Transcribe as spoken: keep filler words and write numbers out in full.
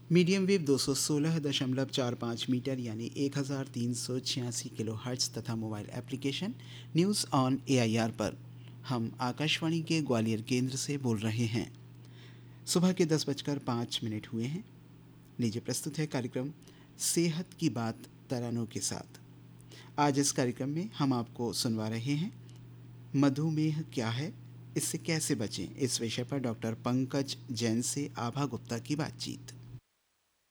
Medium wave दो सौ सोलह दशमलव चार पाँच मीटर यानी एक हज़ार तीन सौ छियासी किलो हर्ट्ज़ तथा mobile application news on AIR पर हम आकाशवाणी के ग्वालियर केंद्र से बोल रहे हैं। सुबह के दस बजकर पाँच मिनट हुए हैं। लीजिए प्रस्तुत है कार्यक्रम सेहत की बात तरानों के साथ। आज इस कार्यक्रम में हम आपको सुनवा रहे हैं मधुमेह क्या है, इससे कैसे बचें, इस विषय पर डॉक्टर पंकज जैन से आभा गुप्ता की बातचीत।